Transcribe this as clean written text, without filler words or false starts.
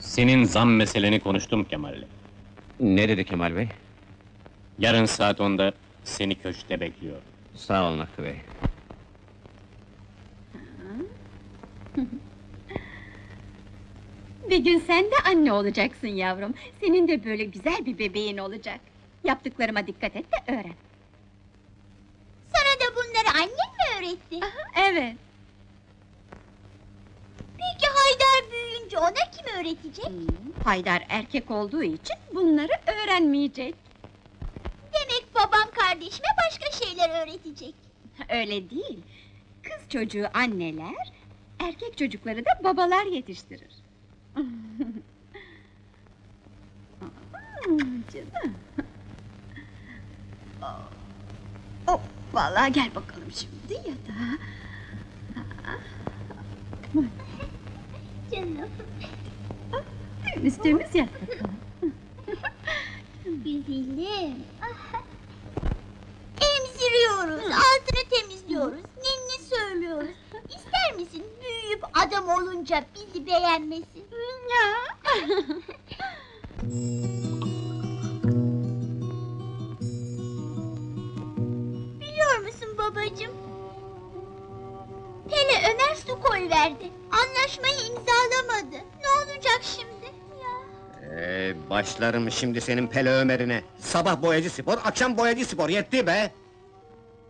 Senin zam meseleni konuştum Kemal'le. Ne dedi Kemal Bey? Yarın saat 10'da seni köşkte bekliyor. Sağ olun Hakkı Bey. Bir gün sen de anne olacaksın yavrum. Senin de böyle güzel bir bebeğin olacak. Yaptıklarıma dikkat et de öğren. Sana da bunları annen mi öğretti? Evet. Peki Haydar büyüyünce ona kim öğretecek? Haydar erkek olduğu için bunları öğrenmeyecek. Demek babam kardeşime başka şeyler öğretecek. Öyle değil. Kız çocuğu anneler, erkek çocukları da babalar yetiştirir. Canım. Oh, vallahi gel bakalım şimdi yatağa. Canım, Temiz temiz yat bakalım. güzelim. Emziriyoruz, altını temizliyoruz, ninni söylüyoruz. İster misin büyüyüp adam olunca bizi beğenmesin? Ya. Biliyor musun babacığım? Pele Ömer su koyverdi. Anlaşmayı imzalamadı. Ne olacak şimdi? Ya. Başlarım şimdi senin Pele Ömer'ine. Sabah boyacı spor, akşam boyacı spor, yetti be!